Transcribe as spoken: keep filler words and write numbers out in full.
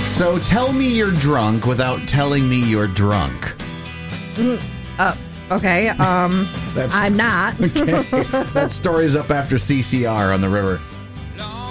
So tell me you're drunk without telling me you're drunk. Mm, uh, okay, um, That's, I'm not. okay. That story's up after C C R on the river.